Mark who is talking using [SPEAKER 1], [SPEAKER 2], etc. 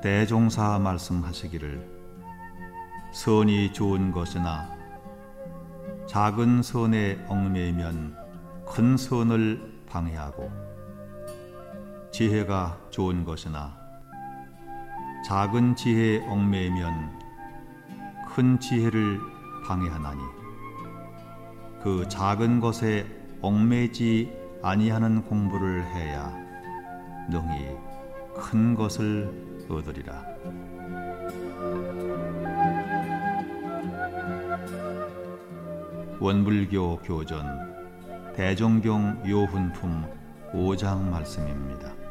[SPEAKER 1] 대종사 말씀하시기를 선이 좋은 것이나 작은 선에 얽매이면 큰 선을 방해하고 지혜가 좋은 것이나 작은 지혜에 얽매이면 큰 지혜를 방해하나니 그 작은 것에 얽매이지 아니하는 공부를 해야 능히 큰 것을 얻으리라. 원불교 교전 대종경 요훈품 5장 말씀입니다.